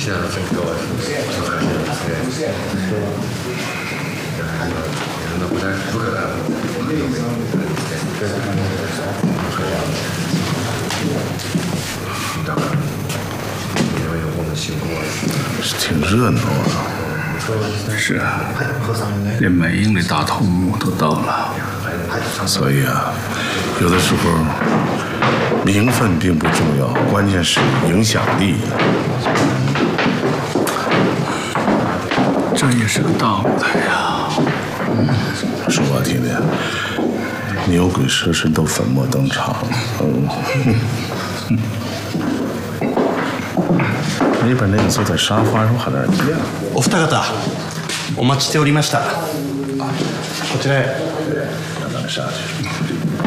西田の選挙は難しいですね。いろんな部下がだから因为我们辛苦了， 是挺热闹啊。 是啊，连美英的大头目都到了。 所以啊，有的时候名分并不重要，关键是影响力。 这也是个大舞台呀。 说我听听，牛鬼蛇神都粉墨登场。你把那个坐在沙发上，好点这样。 お二方、お待ちしておりました。こちらへ。 让他们下去。